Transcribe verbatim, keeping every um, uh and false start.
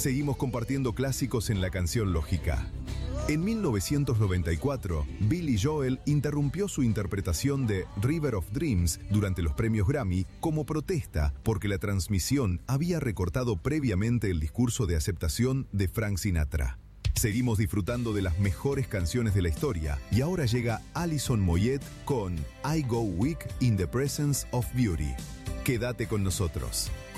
Seguimos compartiendo clásicos en la canción lógica. En mil novecientos noventa y cuatro, Billy Joel interrumpió su interpretación de River of Dreams durante los premios Grammy como protesta porque la transmisión había recortado previamente el discurso de aceptación de Frank Sinatra. Seguimos disfrutando de las mejores canciones de la historia y ahora llega Alison Moyet con I Go Weak in the Presence of Beauty. Quédate con nosotros.